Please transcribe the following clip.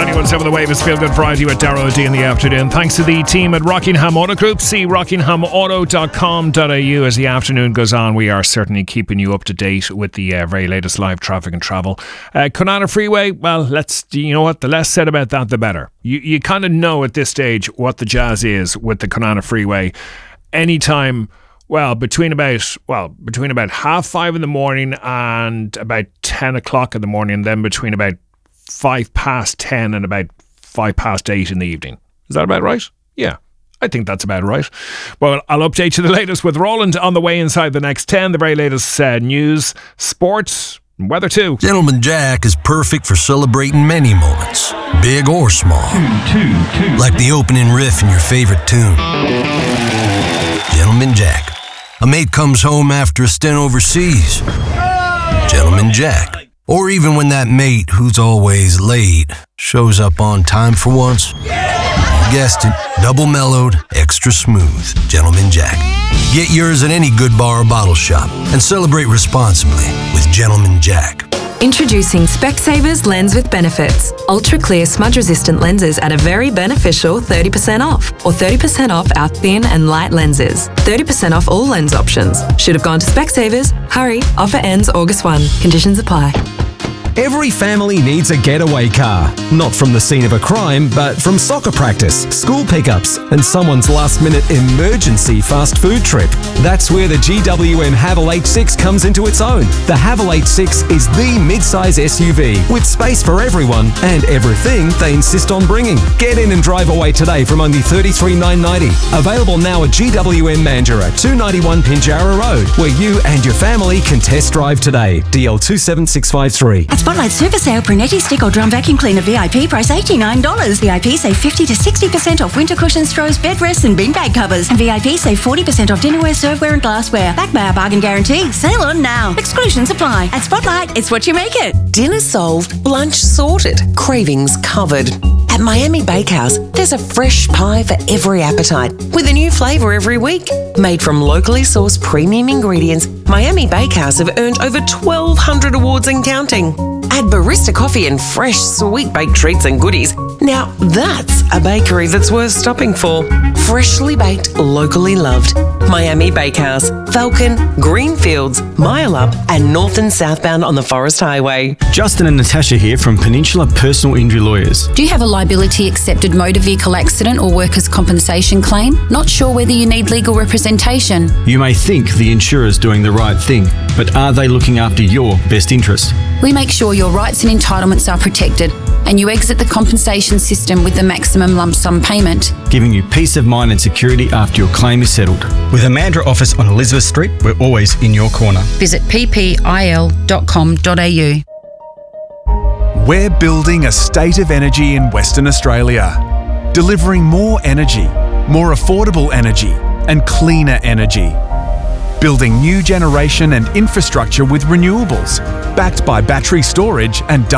91.7 The Wave is Feel Good Friday with Darrow D in the afternoon. Thanks to the team at Rockingham Auto Group. See rockinghamauto.com.au as the afternoon goes on. We are certainly keeping you up to date with the very latest live traffic and travel. Kwinana Freeway, well, you know what? The less said about that, the better. You kind of know at this stage what the jazz is with the Kwinana Freeway. Anytime, between about 5:30 in the morning and about 10 o'clock in the morning, and then between about 10:05 and about 8:05 in the evening. Is that about right? Yeah, I think that's about right. Well, I'll update you the latest with Roland on the way inside the next 10. The very latest news, sports, and weather too. Gentleman Jack is perfect for celebrating many moments, big or small. Like the opening riff in your favorite tune. Gentleman Jack. A mate comes home after a stint overseas. Gentleman Jack. Or even when that mate, who's always late, shows up on time for once. You guessed it, double mellowed, extra smooth. Gentleman Jack. Get yours at any good bar or bottle shop and celebrate responsibly with Gentleman Jack. Introducing Specsavers Lens with Benefits. Ultra clear smudge resistant lenses at a very beneficial 30% off, or 30% off our thin and light lenses. 30% off all lens options. Should have gone to Specsavers. Hurry, offer ends August 1. Conditions apply. Every family needs a getaway car. Not from the scene of a crime, but from soccer practice, school pickups, and someone's last-minute emergency fast food trip. That's where the GWM Haval H6 comes into its own. The Haval H6 is the mid-size SUV with space for everyone and everything they insist on bringing. Get in and drive away today from only $33,990. Available now at GWM Mandurah, 291 Pinjarra Road, where you and your family can test drive today. DL 27653. At Spotlight Super Sale, Brunetti Stick or Drum Vacuum Cleaner VIP price $89. VIP save 50 to 60% off winter cushions, throws, bed rests and beanbag covers. And VIP save 40% off dinnerware, serveware and glassware. Backed by our bargain guarantee. Sale on now. Exclusions apply. At Spotlight, it's what you make it. Dinner solved, lunch sorted, cravings covered. At Miami Bakehouse, there's a fresh pie for every appetite, with a new flavour every week. Made from locally sourced premium ingredients, Miami Bakehouse have earned over 1,200 awards and counting. Add barista coffee and fresh, sweet baked treats and goodies. Now that's a bakery that's worth stopping for. Freshly baked, locally loved. Miami Bakehouse, Falcon, Greenfields, Mile Up and north and southbound on the Forest Highway. Justin and Natasha here from Peninsula Personal Injury Lawyers. Do you have a liability accepted motor vehicle accident or workers' compensation claim? Not sure whether you need legal representation? You may think the insurer's doing the right thing, but are they looking after your best interest? We make sure your rights and entitlements are protected and you exit the compensation system with the maximum lump sum payment, giving you peace of mind and security after your claim is settled. With a Mandurah office on Elizabeth Street, we're always in your corner. Visit ppil.com.au. We're building a state of energy in Western Australia, delivering more energy, more affordable energy and cleaner energy. Building new generation and infrastructure with renewables, backed by battery storage and